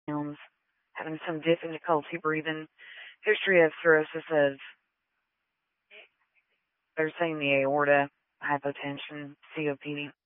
sounds, having some difficulty breathing, history of cirrhosis of, they're saying the aorta, hypotension, COPD.